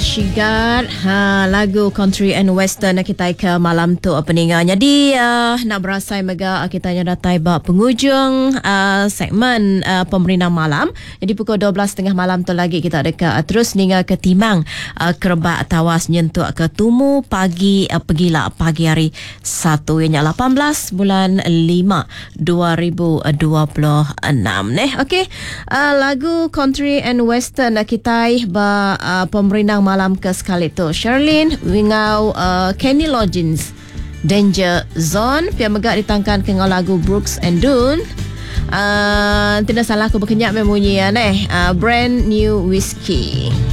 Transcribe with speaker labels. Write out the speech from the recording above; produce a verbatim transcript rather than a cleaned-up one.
Speaker 1: Syigat, ha, lagu country and western kita ke malam tu peningan. Jadi uh, nak berasai mega kita nya datai ba penghujung uh, segmen uh, pemerintah malam. Jadi pukul dua belas tiga puluh malam tu lagi kita ada ke uh, terus ninga ke timang uh, kerebak tawas nyentuk ke tumu pagi uh, pegila pagi hari satu yang lapan belas bulan lima dua ribu dua puluh enam neh. Okey. Uh, lagu country and western uh, kita ba uh, pemerintah malam ke sekali tu Sherlyn wingau uh, Kenny Loggins Danger Zone pia megak ditangkan ke lagu Brooks and Dunn. Uh, tidak salah aku berkenyak memunyi uh, brand new whiskey.